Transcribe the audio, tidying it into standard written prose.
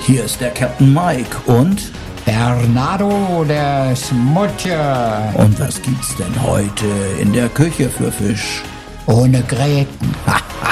Hier ist der Captain Mike und Bernardo der Smutje. Und was gibt's denn heute in der Küche für Fisch? Ohne Gräten.